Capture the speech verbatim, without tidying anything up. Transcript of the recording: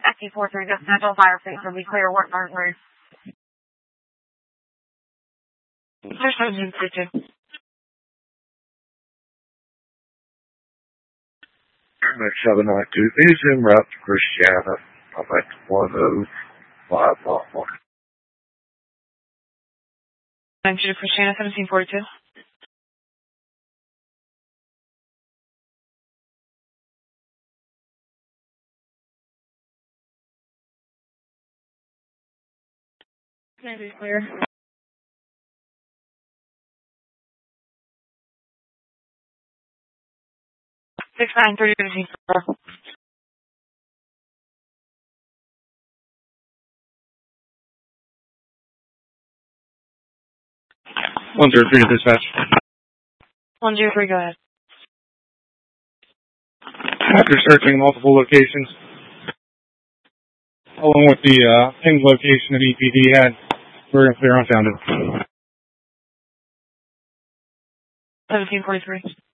S T four three, just schedule fire state, so be clear, work partners. There's no Zoom for two. Next seven nine two, is en route to Christiana. I'm at one oh five one. nine two to Christiana, seventeen forty-two. Maybe clear. six nine three seventeen four. one zero three to dispatch. one zero three, go ahead. After searching multiple locations, along with the uh, pinged location that E P D had, we're going to clear unfounded. seventeen forty-three.